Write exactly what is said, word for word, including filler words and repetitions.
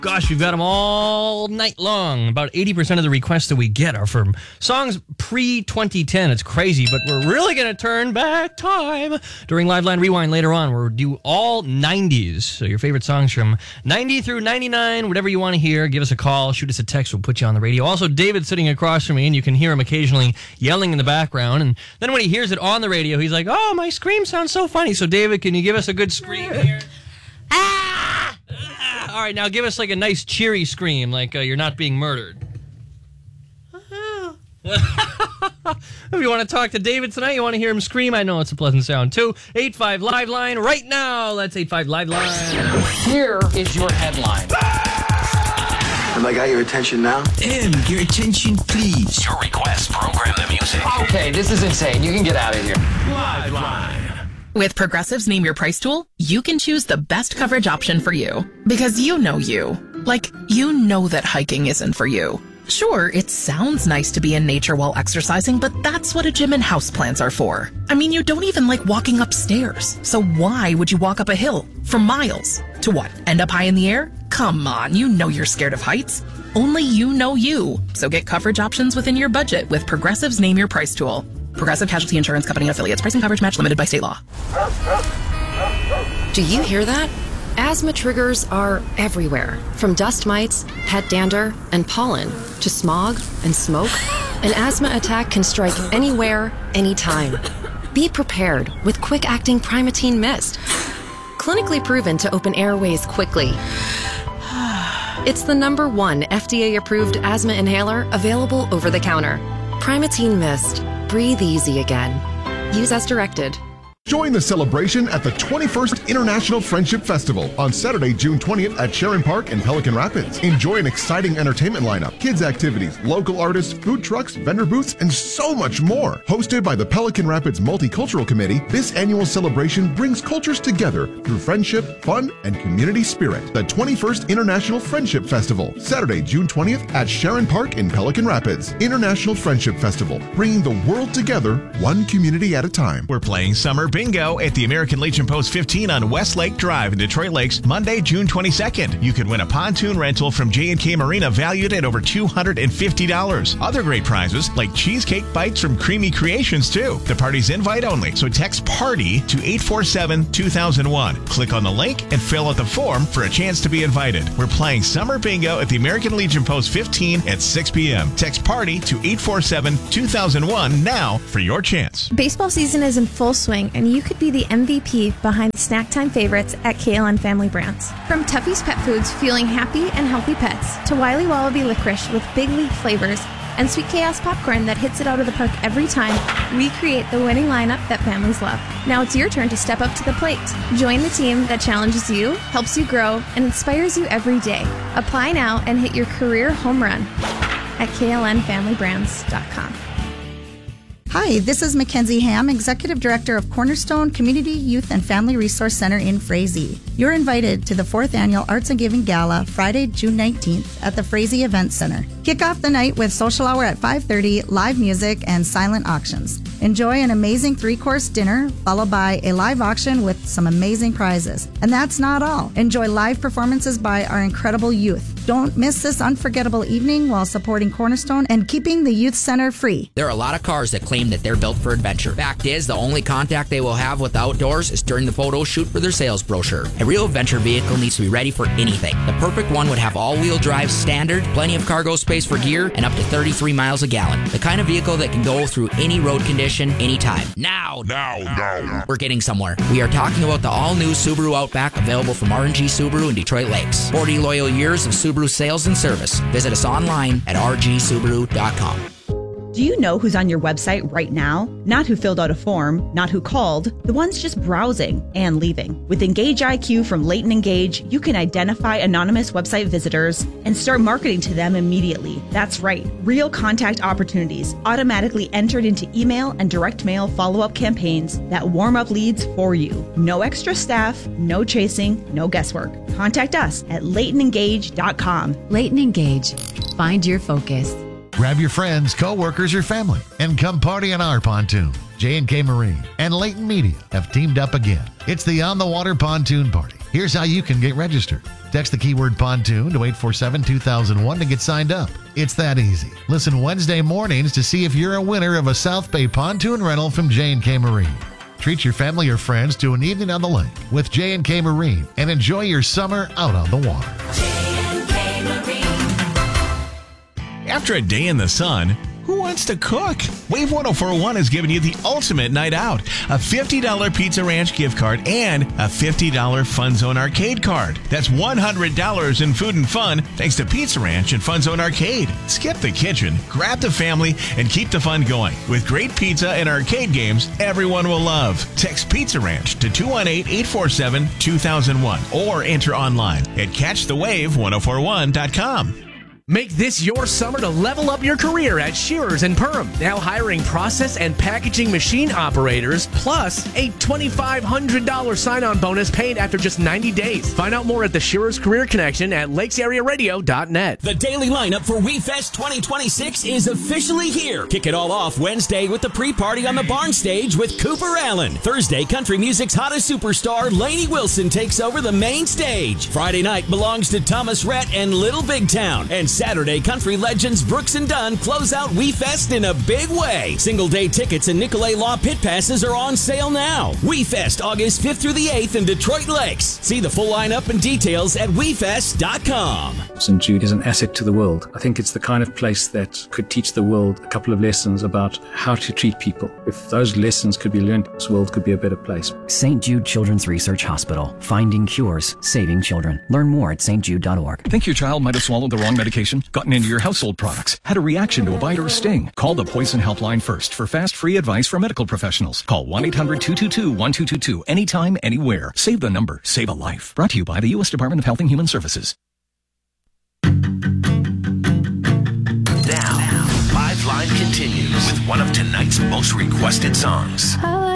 Gosh, we've got them all night long. About eighty percent of the requests that we get are from songs pre twenty ten. It's crazy, but we're really going to turn back time during Live Line Rewind later on. We'll do all nineties. So your favorite songs from ninety through ninety-nine, whatever you want to hear, give us a call, shoot us a text, we'll put you on the radio. Also, David's sitting across from me, and you can hear him occasionally yelling in the background. And then when he hears it on the radio, he's like, oh, my scream sounds so funny. So, David, can you give us a good scream here? Ah! Ah! All right, now give us like a nice cheery scream, like uh, you're not being murdered. If you want to talk to David tonight, you want to hear him scream, I know it's a pleasant sound too. eight five Live Line right now. Let's eight five Live Line. Here is your headline. Have I got your attention now? Em, your attention, please. Your request, program the music. Okay, this is insane. You can get out of here. Live Line. With Progressive's Name Your Price tool, you can choose the best coverage option for you. Because you know you. Like, you know that hiking isn't for you. Sure, it sounds nice to be in nature while exercising, but that's what a gym and houseplants are for. I mean, you don't even like walking upstairs. So why would you walk up a hill for miles? To what, end up high in the air? Come on, you know you're scared of heights. Only you know you. So get coverage options within your budget with Progressive's Name Your Price tool. Progressive Casualty Insurance Company and affiliates. Pricing coverage match limited by state law. Do you hear that? Asthma triggers are everywhere, from dust mites, pet dander, and pollen, to smog and smoke. An asthma attack can strike anywhere, anytime. Be prepared with quick-acting Primatene Mist. Clinically proven to open airways quickly. It's the number one F D A-approved asthma inhaler available over the counter. Primatene Mist. Breathe easy again. Use as directed. Join the celebration at the twenty-first International Friendship Festival on Saturday, June twentieth at Sharon Park in Pelican Rapids. Enjoy an exciting entertainment lineup, kids activities, local artists, food trucks, vendor booths, and so much more. Hosted by the Pelican Rapids Multicultural Committee, this annual celebration brings cultures together through friendship, fun, and community spirit. The twenty-first International Friendship Festival, Saturday, June twentieth at Sharon Park in Pelican Rapids. International Friendship Festival, bringing the world together, one community at a time. We're playing Summer Bingo at the American Legion Post fifteen on Westlake Drive in Detroit Lakes, Monday, June twenty-second. You can win a pontoon rental from J and K Marina valued at over two hundred fifty dollars. Other great prizes like cheesecake bites from Creamy Creations, too. The party's invite only, so text PARTY to eight four seven two thousand one. Click on the link and fill out the form for a chance to be invited. We're playing Summer Bingo at the American Legion Post fifteen at six p.m. Text PARTY to eight four seven two thousand one now for your chance. Baseball season is in full swing, and you could be the M V P behind snack time favorites at K L N Family Brands. From Tuffy's Pet Foods, fueling happy and healthy pets, to Wiley Wallaby Licorice with big league flavors, and Sweet Chaos Popcorn that hits it out of the park every time, we create the winning lineup that families love. Now it's your turn to step up to the plate. Join the team that challenges you, helps you grow, and inspires you every day. Apply now and hit your career home run at K L N family brands dot com. Hi, this is Mackenzie Ham, Executive Director of Cornerstone Community Youth and Family Resource Center in Frazee. You're invited to the fourth Annual Arts and Giving Gala, Friday, June nineteenth at the Frazee Event Center. Kick off the night with social hour at five thirty, live music, and silent auctions. Enjoy an amazing three-course dinner, followed by a live auction with some amazing prizes. And that's not all. Enjoy live performances by our incredible youth. Don't miss this unforgettable evening while supporting Cornerstone and keeping the Youth Center free. There are a lot of cars that claim that they're built for adventure. Fact is, the only contact they will have with the outdoors is during the photo shoot for their sales brochure. A real adventure vehicle needs to be ready for anything. The perfect one would have all-wheel drive standard, plenty of cargo space for gear, and up to thirty-three miles a gallon. The kind of vehicle that can go through any road condition, anytime. Now, now, now, we're getting somewhere. We are talking about the all-new Subaru Outback, available from R and G Subaru in Detroit Lakes. forty loyal years of Subaru sales and service. Visit us online at r g subaru dot com. Do you know who's on your website right now? Not who filled out a form, not who called, the ones just browsing and leaving. With Engage I Q from Leighton Engage, you can identify anonymous website visitors and start marketing to them immediately. That's right, real contact opportunities automatically entered into email and direct mail follow-up campaigns that warm up leads for you. No extra staff, no chasing, no guesswork. Contact us at leighton engage dot com. Leighton Engage. Find your focus. Grab your friends, co-workers, or family and come party on our pontoon. J and K Marine and Leighton Media have teamed up again. It's the On the Water Pontoon Party. Here's how you can get registered. Text the keyword pontoon to eight four seven, two thousand one to get signed up. It's that easy. Listen Wednesday mornings to see if you're a winner of a South Bay pontoon rental from J and K Marine. Treat your family or friends to an evening on the lake with J and K Marine and enjoy your summer out on the water. After a day in the sun, who wants to cook? Wave one oh four point one is giving you the ultimate night out. A fifty dollars Pizza Ranch gift card and a fifty dollars Fun Zone Arcade card. That's one hundred dollars in food and fun thanks to Pizza Ranch and Fun Zone Arcade. Skip the kitchen, grab the family, and keep the fun going. With great pizza and arcade games everyone will love. Text Pizza Ranch to two one eight, eight four seven, two thousand one or enter online at catch the wave one oh four one dot com. Make this your summer to level up your career at Shearers and Perm. Now hiring process and packaging machine operators, plus a twenty-five hundred dollars sign-on bonus paid after just ninety days. Find out more at the Shearers Career Connection at lakes area radio dot net. The daily lineup for WeFest twenty twenty-six is officially here. Kick it all off Wednesday with the pre-party on the barn stage with Cooper Allen. Thursday, country music's hottest superstar, Lainey Wilson, takes over the main stage. Friday night belongs to Thomas Rhett and Little Big Town. And Saturday, country legends Brooks and Dunn close out WeFest in a big way. Single-day tickets and Nicolay Law pit passes are on sale now. WeFest, August fifth through the eighth in Detroit Lakes. See the full lineup and details at we fest dot com. Saint Jude is an asset to the world. I think it's the kind of place that could teach the world a couple of lessons about how to treat people. If those lessons could be learned, this world could be a better place. Saint Jude Children's Research Hospital. Finding cures, saving children. Learn more at s t jude dot org. Think your child might have swallowed the wrong medication? Gotten into your household products? Had a reaction to a bite or a sting? Call the Poison Helpline first for fast, free advice from medical professionals. Call one eight hundred, two two two, one two two two anytime, anywhere. Save the number. Save a life. Brought to you by the U S Department of Health and Human Services. Now, Liveline continues with one of tonight's most requested songs.